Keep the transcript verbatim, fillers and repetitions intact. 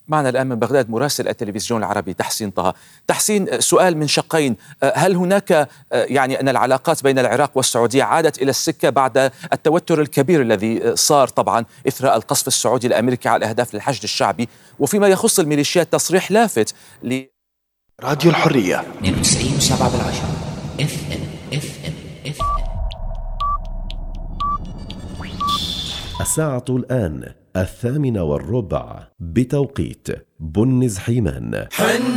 معنا الآن من بغداد مراسل التلفزيون العربي تحسين طه. تحسين، سؤال من شقين: هل هناك يعني أن العلاقات بين العراق والسعودية عادت إلى السكة بعد التوتر الكبير الذي صار طبعا إثر القصف السعودي الأمريكي على أهداف الحشد الشعبي، وفيما يخص الميليشيات تصريح لافت ل راديو الحرية اثنين وتسعين وسبعة بالعشرة اف ام اف ام اف ام. الساعة الآن الثامنة والربع بتوقيت بنز حيمان.